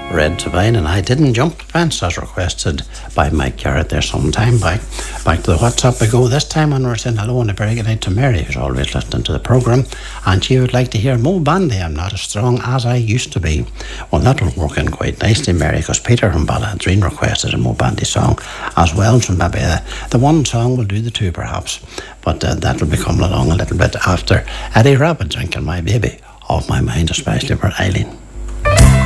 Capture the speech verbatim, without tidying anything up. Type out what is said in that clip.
Red to Vine, and I Didn't Jump the Fence, as requested by Mike Garrett there some time back. Back to the WhatsApp we go. This time when we're saying hello and a very good night to Mary, who's always listening to the programme, and she would like to hear Mo Bandy, I'm Not As Strong As I Used To Be. Well, that will work in quite nicely, Mary, because Peter from Balladreen requested a Mo Bandy song as well, so maybe uh, the one song will do the two perhaps, but uh, that will be coming along a little bit after Eddie Rabbitt, Drinking My Baby Off My Mind, especially for Eileen.